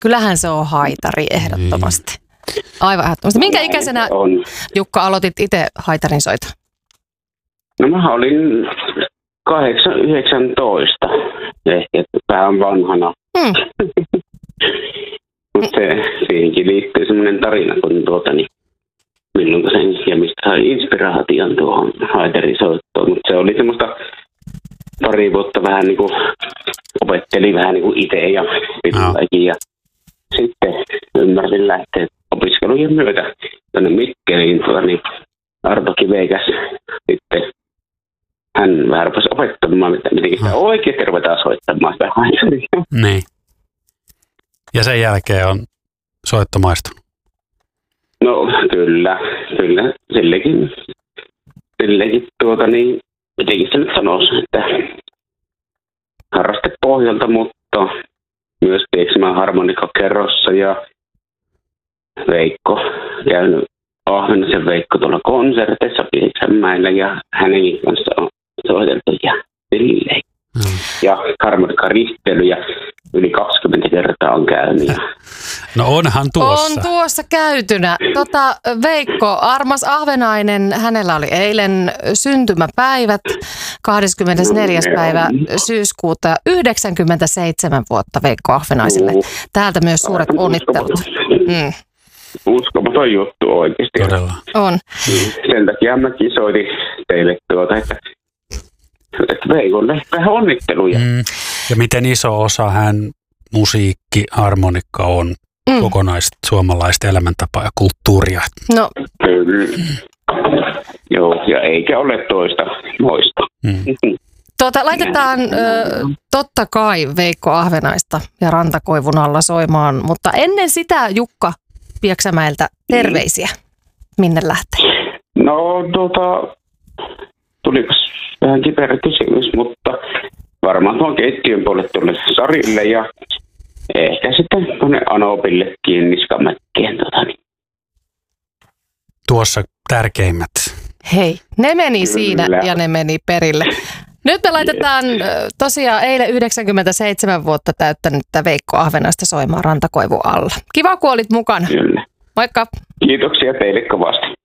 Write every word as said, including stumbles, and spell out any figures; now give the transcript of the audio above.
Kyllähän se on haitari ehdottomasti. Aivan ehdottomasti. Minkä Näin ikäisenä, on. Jukka, aloitit itse haitarin soita? No mä olin kahdeksan yhdeksäntoista, ehkä vähän vanhana. Hmm. Mutta se, siihenkin liittyy semmoinen tarina, kun tuota, niin, milloin sen ja mistä sai inspiraation tuohon haitarisoittoon. Mutta se oli semmoista pari vuotta vähän niin kuin opetteli vähän niin kuin itse ja pidulläkin. Ja sitten ymmärsin lähteä opiskelujen myötä tuonne Mikkeliin, tuota, niin Arto Kiveikäs sitten hän vähän rupesi opettamaan, että miten sitä oikeasti ruvetaan soittamaan sitä haitaria. Niin. Ja sen jälkeen on soitto maistunut. No kyllä, kyllä. Sillekin, sillekin tuota niin, mitenkin se nyt sanoisi, että harraste pohjalta, mutta myös tiedätkö harmonikkakerrossa ja Veikko, käynyt Ahvenaisen Veikko tuolla konserteissa Pieksämäellä ja hänenkin kanssa on soiteltu ja silleen. Mm. Ja harmonikkaristeily ja yli kaksikymmentä kertaa on käynyt. No onhan tuossa. On tuossa käytynä. Tota, Veikko, armas Ahvenainen, hänellä oli eilen syntymäpäivät, kahdeskymmenesneljäs päivä syyskuuta, yhdeksänkymmentäseitsemän vuotta Veikko Ahvenaiselle. Täältä myös suuret onnittelut. Mm. Uskomaton juttu oikeasti. Todella. On. Sen takia mäkin soitin teille tuota, että, että Veikolle vähän onnitteluja. Mm. Ja miten iso osa hän musiikki, harmonikka on mm. kokonaista suomalaista elämäntapaa ja kulttuuria. No. Kyllä. Joo, ja eikä ole toista moista. Mm. Tuota, laitetaan ö, totta kai Veikko Ahvenaista ja Rantakoivun alla soimaan, mutta ennen sitä Jukka Pieksämäeltä terveisiä. Minne lähtee? No tuota, tulipas vähän kiperä kysymys, mutta varmaan tuon keittiön puolelle tuolle Sarille ja ehkä sitten tuonne Anopillekin Niskamäkkeen. Tuota, niin. Tuossa tärkeimmät. Hei, ne meni Kyllä. siinä ja ne meni perille. Nyt me laitetaan tosiaan eilen yhdeksänkymmentäseitsemän vuotta täyttänyttä Veikko Ahvenaista soimaan Rantakoivun alla. Kiva, kun olit mukana. Kyllä. Moikka. Kiitoksia teille kovasti.